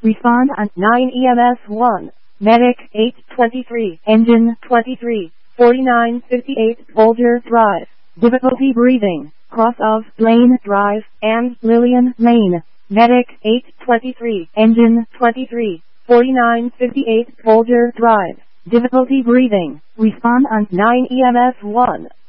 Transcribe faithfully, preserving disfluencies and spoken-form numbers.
Respond on nine E M S one. Medic eight twenty-three. Engine twenty-three. forty-nine fifty-eight Folger Drive. Difficulty breathing. Cross of Blaine Drive and Lillian Lane. Medic eight twenty-three. Engine twenty-three. forty-nine fifty-eight Folger Drive. Difficulty breathing. Respond on nine E M S one.